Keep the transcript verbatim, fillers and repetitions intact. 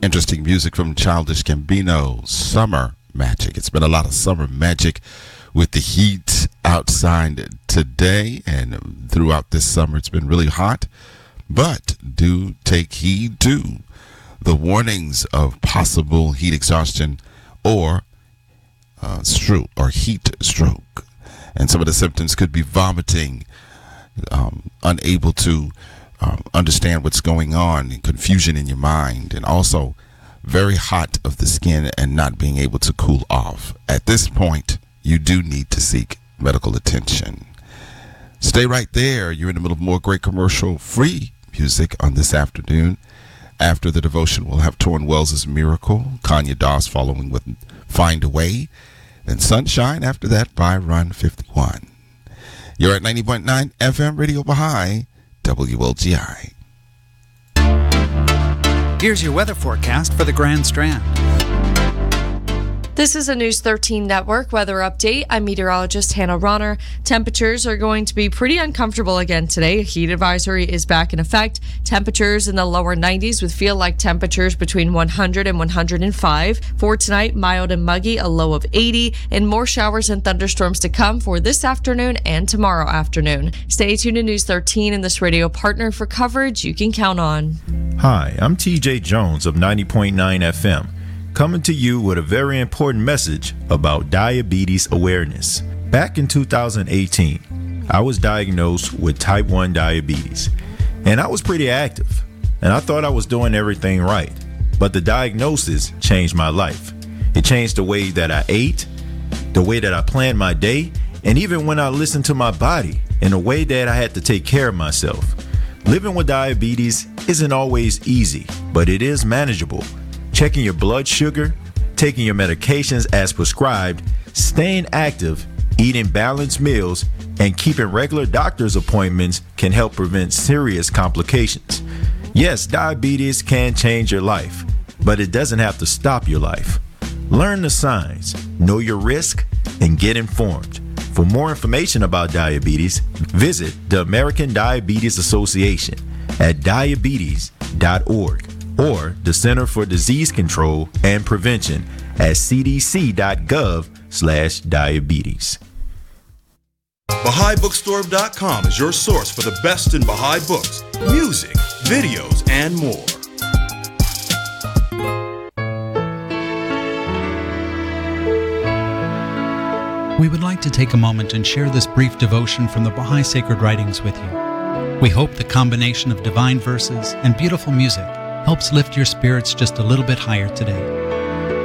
interesting music from Childish Gambino, Summer Magic. It's been a lot of summer magic with the heat outside today and throughout this summer. It's been really hot, but do take heed to the warnings of possible heat exhaustion or uh, stroke or heat stroke. And some of the symptoms could be vomiting, um, unable to um, understand what's going on, and confusion in your mind, and also very hot of the skin and not being able to cool off. At this point, you do need to seek medical attention. Stay right there. You're in the middle of more great commercial-free music on this afternoon. After the devotion, we'll have Torrin Wells' Miracle, Kanye Doss following with Find a Way, and Sunshine after that by Run fifty-one. You're at ninety point nine F M Radio Baha'i, W L G I. Here's your weather forecast for the Grand Strand. This is a News thirteen Network weather update. I'm meteorologist Hannah Ronner. Temperatures are going to be pretty uncomfortable again today. A heat advisory is back in effect. Temperatures in the lower nineties with feel-like temperatures between one hundred and one hundred five. For tonight, mild and muggy, a low of eighty, and more showers and thunderstorms to come for this afternoon and tomorrow afternoon. Stay tuned to News thirteen and this radio partner for coverage you can count on. Hi, I'm T J Jones of ninety point nine F M. Coming to you with a very important message about diabetes awareness. Back in two thousand eighteen, I was diagnosed with type one diabetes, and I was pretty active, and I thought I was doing everything right. But the diagnosis changed my life. It changed the way that I ate, the way that I planned my day, and even when I listened to my body in a way that I had to take care of myself. Living with diabetes isn't always easy, but it is manageable. Checking your blood sugar, taking your medications as prescribed, staying active, eating balanced meals, and keeping regular doctor's appointments can help prevent serious complications. Yes, diabetes can change your life, but it doesn't have to stop your life. Learn the signs, know your risk, and get informed. For more information about diabetes, visit the American Diabetes Association at diabetes dot org. or the Center for Disease Control and Prevention at c d c dot gov slash diabetes. Baha'i Bookstore dot com is your source for the best in Baha'i books, music, videos, and more. We would like to take a moment and share this brief devotion from the Baha'i Sacred Writings with you. We hope the combination of divine verses and beautiful music helps lift your spirits just a little bit higher today.